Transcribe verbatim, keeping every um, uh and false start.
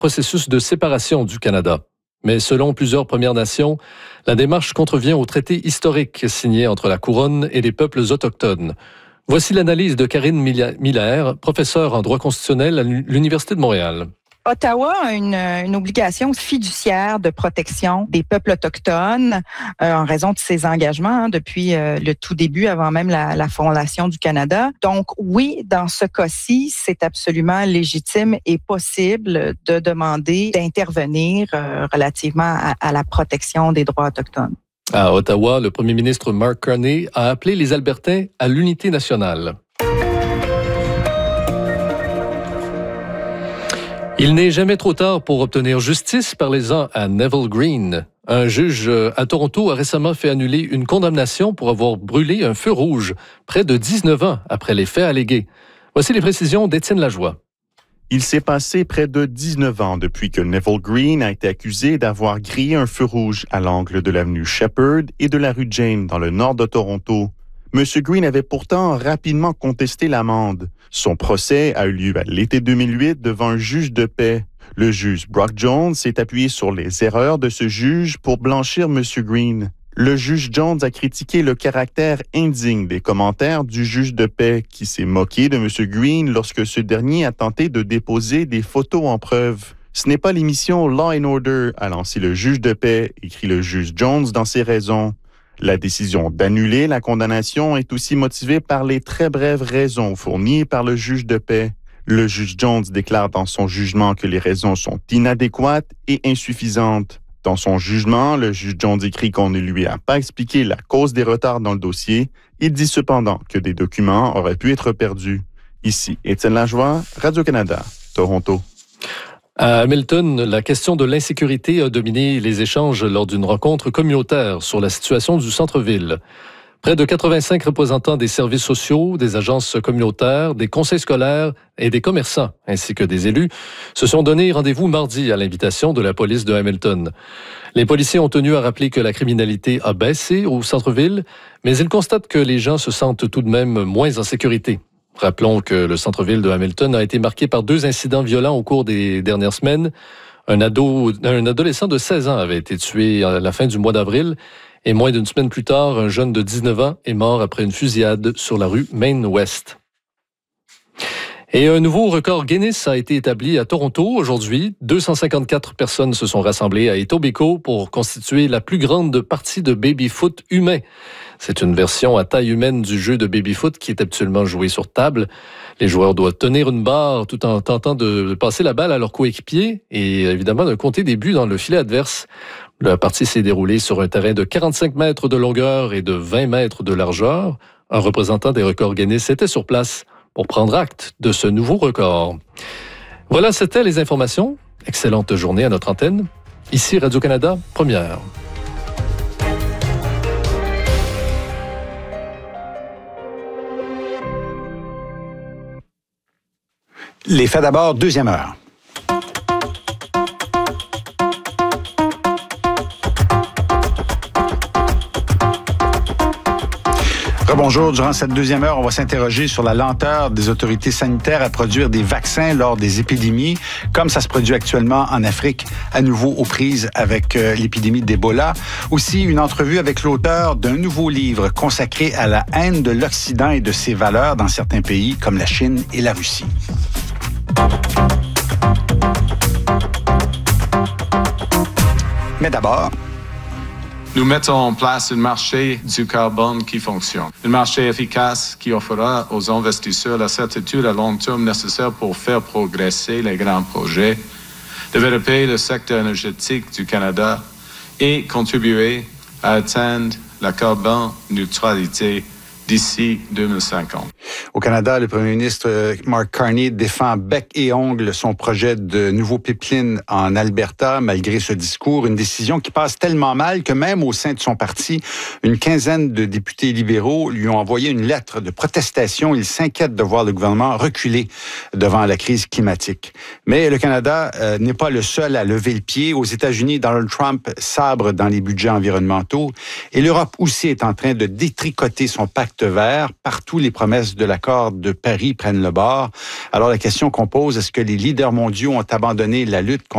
processus de séparation du Canada. Mais selon plusieurs Premières Nations, la démarche contrevient au traité historique signé entre la Couronne et les peuples autochtones. Voici l'analyse de Karine Miller, professeure en droit constitutionnel à l'Université de Montréal. Ottawa a une, une obligation fiduciaire de protection des peuples autochtones euh, en raison de ses engagements hein, depuis euh, le tout début, avant même la, la fondation du Canada. Donc oui, dans ce cas-ci, c'est absolument légitime et possible de demander d'intervenir euh, relativement à, à la protection des droits autochtones. À Ottawa, le premier ministre Mark Carney a appelé les Albertains à l'unité nationale. Il n'est jamais trop tard pour obtenir justice, parlez-en à Neville Green. Un juge à Toronto a récemment fait annuler une condamnation pour avoir brûlé un feu rouge près de dix-neuf ans après les faits allégués. Voici les précisions d'Étienne Lajoie. Il s'est passé près de dix-neuf ans depuis que Neville Green a été accusé d'avoir grillé un feu rouge à l'angle de l'avenue Shepherd et de la rue Jane dans le nord de Toronto. M. Green avait pourtant rapidement contesté l'amende. Son procès a eu lieu à l'été deux mille huit devant un juge de paix. Le juge Brock Jones s'est appuyé sur les erreurs de ce juge pour blanchir M. Green. Le juge Jones a critiqué le caractère indigne des commentaires du juge de paix qui s'est moqué de M. Green lorsque ce dernier a tenté de déposer des photos en preuve. Ce n'est pas l'émission Law and Order, a lancé le juge de paix, écrit le juge Jones dans ses raisons. La décision d'annuler la condamnation est aussi motivée par les très brèves raisons fournies par le juge de paix. Le juge Jones déclare dans son jugement que les raisons sont inadéquates et insuffisantes. Dans son jugement, le juge Jones écrit qu'on ne lui a pas expliqué la cause des retards dans le dossier. Il dit cependant que des documents auraient pu être perdus. Ici, Étienne Lajoie, Radio-Canada, Toronto. À Hamilton, la question de l'insécurité a dominé les échanges lors d'une rencontre communautaire sur la situation du centre-ville. Près de quatre-vingt-cinq représentants des services sociaux, des agences communautaires, des conseils scolaires et des commerçants, ainsi que des élus, se sont donné rendez-vous mardi à l'invitation de la police de Hamilton. Les policiers ont tenu à rappeler que la criminalité a baissé au centre-ville, mais ils constatent que les gens se sentent tout de même moins en sécurité. Rappelons que le centre-ville de Hamilton a été marqué par deux incidents violents au cours des dernières semaines. Un ado, un adolescent de seize ans avait été tué à la fin du mois d'avril et moins d'une semaine plus tard, un jeune de dix-neuf ans est mort après une fusillade sur la rue Main-Ouest. Et un nouveau record Guinness a été établi à Toronto aujourd'hui. deux cent cinquante-quatre personnes se sont rassemblées à Etobicoke pour constituer la plus grande partie de baby-foot humain. C'est une version à taille humaine du jeu de baby-foot qui est habituellement joué sur table. Les joueurs doivent tenir une barre tout en tentant de passer la balle à leur coéquipier et évidemment de compter des buts dans le filet adverse. La partie s'est déroulée sur un terrain de quarante-cinq mètres de longueur et de vingt mètres de largeur. Un représentant des records Guinness était sur place pour prendre acte de ce nouveau record. Voilà, c'était les informations. Excellente journée à notre antenne. Ici Radio-Canada, première. Les faits d'abord, deuxième heure. Bonjour. Durant cette deuxième heure, on va s'interroger sur la lenteur des autorités sanitaires à produire des vaccins lors des épidémies, comme ça se produit actuellement en Afrique, à nouveau aux prises avec euh, l'épidémie d'Ebola. Aussi, une entrevue avec l'auteur d'un nouveau livre consacré à la haine de l'Occident et de ses valeurs dans certains pays comme la Chine et la Russie. Mais d'abord, nous mettons en place un marché du carbone qui fonctionne. Un marché efficace qui offrira aux investisseurs la certitude à long terme nécessaire pour faire progresser les grands projets, développer le secteur énergétique du Canada et contribuer à atteindre la carbone neutralité d'ici deux mille cinquante. Au Canada, le premier ministre Mark Carney défend bec et ongle son projet de nouveau pipeline en Alberta, malgré ce discours. Une décision qui passe tellement mal que même au sein de son parti, une quinzaine de députés libéraux lui ont envoyé une lettre de protestation. Ils s'inquiètent de voir le gouvernement reculer devant la crise climatique. Mais le Canada euh, n'est pas le seul à lever le pied. Aux États-Unis, Donald Trump sabre dans les budgets environnementaux et l'Europe aussi est en train de détricoter son pacte vert. Partout, les promesses de l'accord de Paris prennent le bord. Alors, la question qu'on pose, est-ce que les leaders mondiaux ont abandonné la lutte contre